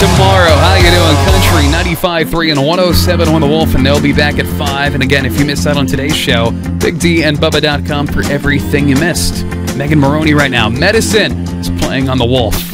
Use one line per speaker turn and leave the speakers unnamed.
tomorrow. How you doing, country? 95.3 and 107 on The Wolf, and they'll be back at 5. And again, if you missed out on today's show, BigDandBubba.com for everything you missed. Megan Maroney right now. Medicine is playing on The Wolf.